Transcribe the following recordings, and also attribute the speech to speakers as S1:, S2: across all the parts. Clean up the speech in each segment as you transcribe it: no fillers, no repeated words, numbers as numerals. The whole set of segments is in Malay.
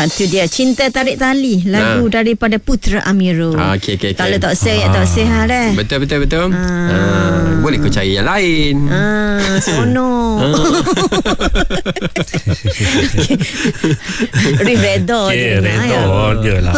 S1: Tu dia Cinta Tarik Tali, lagu daripada Putra Amirul.
S2: Okay.
S1: Kalau tak sihat
S2: Betul. Boleh kau cari yang lain.
S1: Sono. Reda je.
S3: Reda je lah.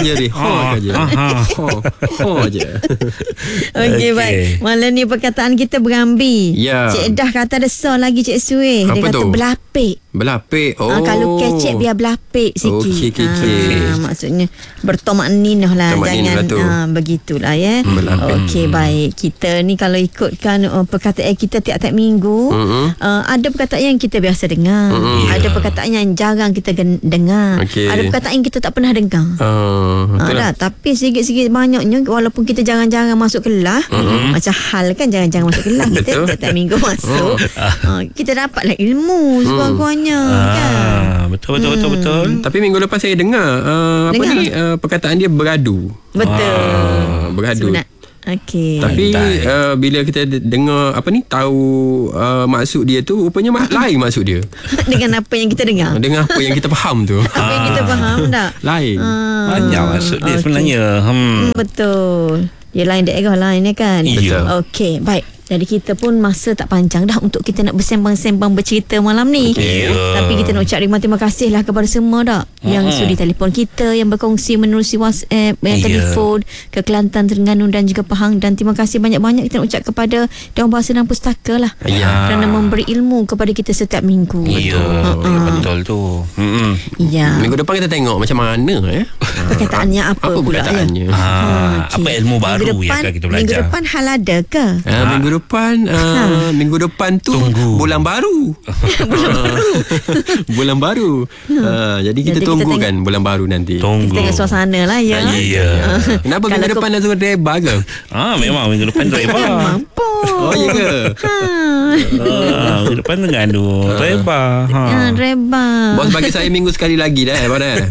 S2: Ho je.
S1: Okey, baik. Malam ni perkataan kita berambi. Cik Dah kata ada so lagi Cik Suih. Dia kata berlapik. Kalau kecek biar berlapik sikit.
S2: Okey.
S1: Maksudnya bertomak ninah lah. Jangan begitulah ya. Okey, baik. Kita ni kalau ikutkan perkataan kita tiap-tiap minggu, ada perkataan yang kita biasa dengar, ada perkataan yang jarang kita dengar, ada perkataan yang kita tak pernah dengar. Tapi sikit-sikit banyaknya, walaupun kita jarang-jarang masuk kelas, macam hal kan jarang-jarang masuk kelas, kita tiap-tiap minggu masuk, kita dapatlah ilmu sekurang-kurangnya kan.
S3: Betul.
S2: Tapi minggu lepas saya dengar perkataan dia beradu.
S1: Betul.
S2: Beradu.
S1: Okey.
S2: Tapi bila kita dengar tahu maksud dia tu, rupanya lain maksud dia.
S1: Dengan apa yang kita dengar.
S2: Dengan apa yang kita faham tu.
S1: Apa yang kita faham tak?
S2: Lain.
S3: Banyak maksud dia sebenarnya.
S1: Betul. Dia lain daerah lain kan.
S3: Betul.
S1: Okey, baik. Jadi kita pun masa tak panjang dah untuk kita nak bersembang-sembang bercerita malam ni. Tapi kita nak ucap terima kasih lah kepada semua dah yang sudi telefon kita, yang berkongsi menerusi WhatsApp, yang telefon ke Kelantan, Terengganu dan juga Pahang. Dan terima kasih banyak-banyak kita nak ucap kepada Dewan Bahasa dan Pustaka lah, kerana memberi ilmu kepada kita setiap minggu.
S3: Betul tu.
S2: Minggu depan kita tengok macam mana
S1: perkataannya apa pula
S2: perkataannya.
S3: Apa ilmu baru yang akan kita belajar.
S1: Minggu depan hal ada ke?
S2: Minggu depan tu bulan baru. Bulan baru. Jadi kita tunggu kan bulan baru nanti.
S1: Kita tengok suasana lah ya.
S2: Kenapa minggu depan dah suruh reba ke?
S3: Memang minggu depan reba.
S1: Mampu.
S2: Oh ya ke?
S3: Minggu depan Terengganu reba.
S1: Reba.
S2: Bos bagi saya minggu sekali lagi dah.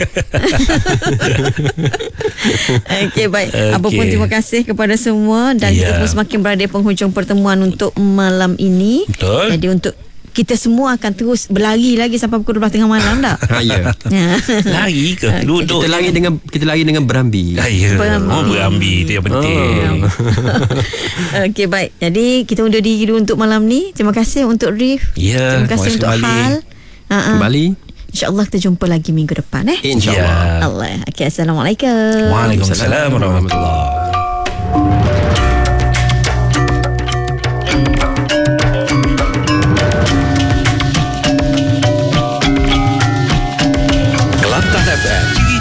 S1: Okey, baik. Apapun terima kasih kepada semua. Dan kita pun semakin berada di penghujung pertemuan untuk malam ini.
S3: Betul.
S1: Jadi untuk kita semua akan terus berlari lagi sampai pukul 12 tengah malam tak?
S3: Lari ke? Duduk.
S2: Kita lari dengan berambi.
S3: Berambi itu yang penting.
S1: Okey, baik. Jadi kita undur diri dulu untuk malam ni. Terima kasih untuk Rif. Terima kasih untuk Hal.
S2: Kembali.
S1: InsyaAllah kita jumpa lagi minggu depan.
S2: InsyaAllah.
S1: Okay, Assalamualaikum.
S3: Waalaikumsalam warahmatullahi.